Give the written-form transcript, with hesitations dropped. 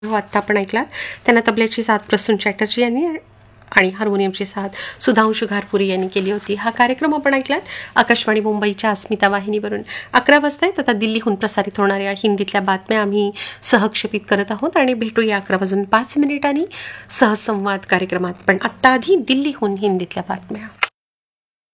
हो, आत्ता आपण ऐकलात. त्यांना तबल्याची साथ प्रसून चॅटर्जी यांनी आणि हार्मोनियमची साथ सुधांशु घारपुरी यांनी केली होती. हा कार्यक्रम आपण ऐकलात आकाशवाणी मुंबईच्या अस्मिता वाहिनीवरून. 11 वाजता आहेत. आता दिल्लीहून प्रसारित होणाऱ्या हिंदीतल्या बातम्या आम्ही सहक्षेपित करत आहोत आणि भेटूया 11 वाजून 5 मिनिटांनी सहसंवाद कार्यक्रमात. पण आत्ता आधी दिल्लीहून हिंदीतल्या बातम्या.